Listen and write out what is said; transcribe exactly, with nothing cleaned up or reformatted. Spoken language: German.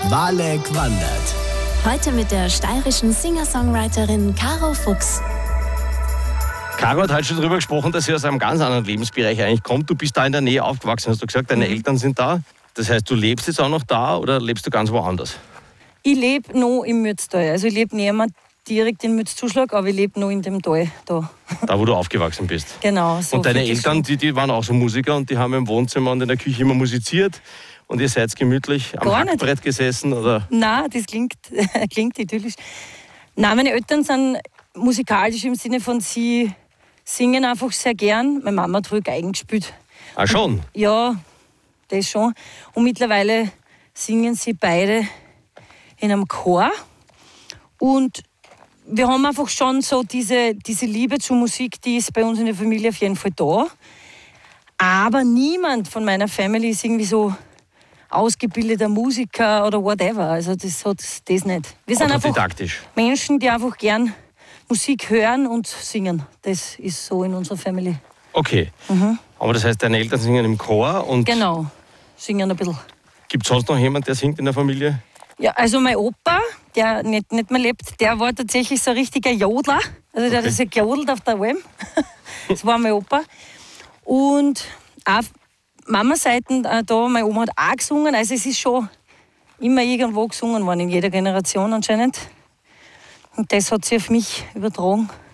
Walek wandert. Heute mit der steirischen Singer-Songwriterin Caro Fuchs. Caro hat heute schon darüber gesprochen, dass sie aus einem ganz anderen Lebensbereich eigentlich kommt. Du bist da in der Nähe aufgewachsen, hast du gesagt, deine mhm. Eltern sind da. Das heißt, du lebst jetzt auch noch da oder lebst du ganz woanders? Ich lebe noch im Mürztal. Also ich lebe nicht mehr direkt in Mürzzuschlag, aber ich lebe noch in dem Tal da. Da, wo du aufgewachsen bist? Genau. So und deine Eltern, die, die waren auch so Musiker und die haben im Wohnzimmer und in der Küche immer musiziert und ihr seid gemütlich am Gar Hackbrett nicht. gesessen? Oder? Nein, das klingt, klingt idyllisch. Nein, meine Eltern sind musikalisch im Sinne von, sie singen einfach sehr gern. Meine Mama hat früher Geigen gespielt. Ah, schon? Und, ja, das schon. Und mittlerweile singen sie beide in einem Chor. Und wir haben einfach schon so diese, diese Liebe zur Musik, die ist bei uns in der Familie auf jeden Fall da. Aber niemand von meiner Family ist irgendwie so ausgebildeter Musiker oder whatever. Also das hat das nicht. Wir sind einfach Menschen, die einfach gern Musik hören und singen. Das ist so in unserer Family. Okay. Mhm. Aber das heißt, deine Eltern singen im Chor und... Genau, singen ein bisschen. Gibt es sonst noch jemanden, der singt in der Familie? Ja, also mein Opa, der nicht, nicht mehr lebt, der war tatsächlich so ein richtiger Jodler. Also der okay. hat so gejodelt auf der Alm. Das war mein Opa. Und auch Mama-Seiten, da, meine Oma hat auch gesungen. Also es ist schon immer irgendwo gesungen worden, in jeder Generation anscheinend. Und das hat sie auf mich übertragen.